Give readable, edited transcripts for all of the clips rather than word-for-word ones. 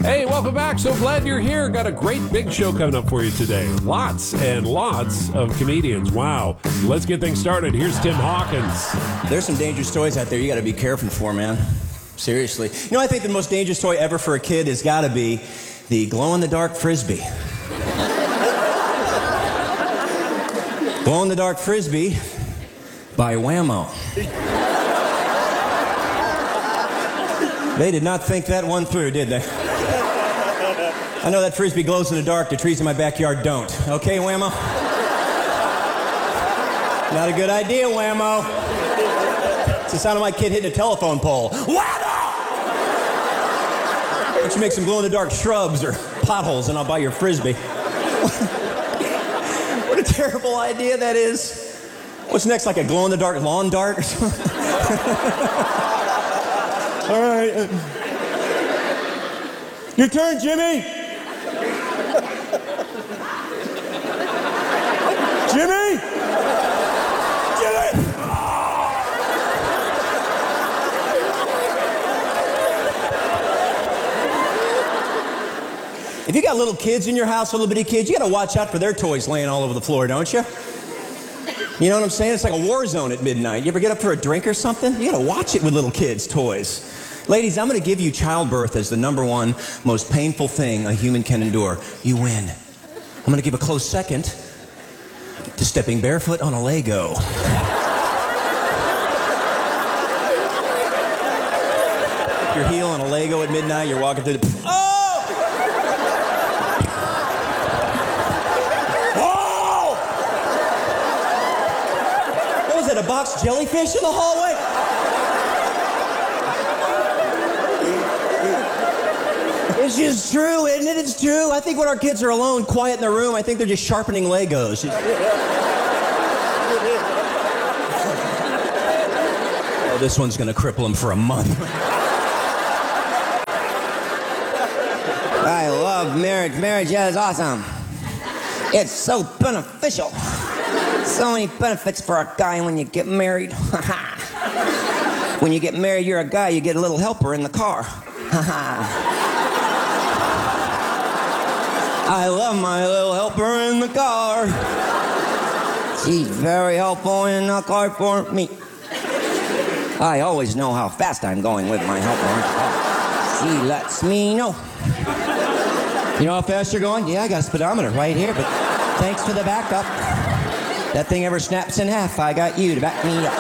Hey, welcome back. So glad you're here. Got a great big show coming up for you today. Lots and lots of comedians. Wow. Let's get things started. Here's Tim Hawkins. There's some dangerous toys out there you got to be careful for, man. Seriously. You know, I think the most dangerous toy ever for a kid has got to be the glow-in-the-dark Frisbee. Glow-in-the-dark Frisbee by Whammo. They did not think that one through, did they? I know that Frisbee glows in the dark. The trees in my backyard don't. Okay, Whammo? Not a good idea, Whammo. It's the sound of my kid hitting a telephone pole. Whammo! Why don't you make some glow-in-the-dark shrubs or potholes and I'll buy your Frisbee. What a terrible idea that is. What's next, like a glow-in-the-dark lawn dart or something? All right. Your turn, Jimmy. Jimmy? Jimmy! If you got little kids in your house, little bitty kids, you got to watch out for their toys laying all over the floor, don't you? You know what I'm saying? It's like a war zone at midnight. You ever get up for a drink or something? You got to watch it with little kids' toys. Ladies, I'm going to give you childbirth as the #1 most painful thing a human can endure. You win. I'm going to give a close second to stepping barefoot on a Lego. Your heel on a Lego at midnight, you're walking through the... Oh! Oh! What was that, a box jellyfish in the hallway? It's just true, isn't it? It's true. I think when our kids are alone, quiet in their room, I think they're just sharpening Legos. Oh, this one's going to cripple them for a month. I love marriage. Marriage is awesome. It's so beneficial. So many benefits for a guy when you get married. When you get married, you're a guy, you get a little helper in the car. I love my little helper in the car. She's very helpful in the car for me. I always know how fast I'm going with my helper. She lets me know. You know how fast you're going? Yeah, I got a speedometer right here, but thanks for the backup. That thing ever snaps in half, I got you to back me up.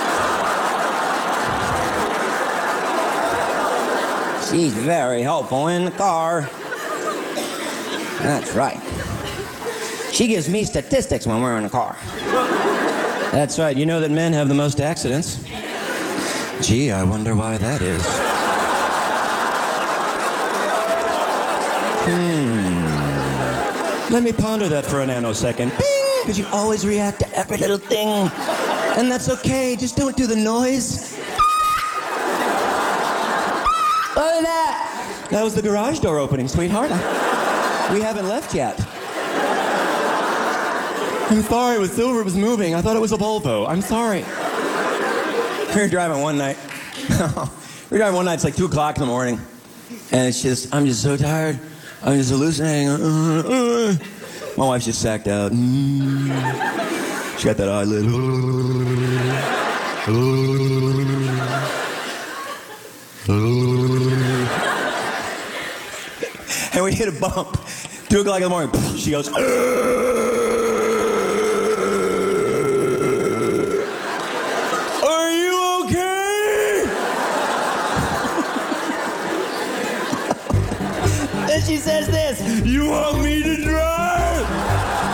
She's very helpful in the car. That's right. She gives me statistics when we're in the car. That's right. You know that men have the most accidents? Gee, I wonder why that is. Let me ponder that for a nanosecond. Bing! Because you always react to every little thing. And that's okay. Just don't do the noise. What was that? That was the garage door opening, sweetheart. We haven't left yet. I'm sorry, it was silver, it was moving. I thought it was a Volvo. I'm sorry. We were driving one night. It's like 2 o'clock in the morning. And it's just, I'm just so tired. I'm just hallucinating. My wife's just sacked out. She got that eyelid. And we hit a bump. 2 o'clock in the morning. She goes, Are you okay? Then she says this, you want me to drive?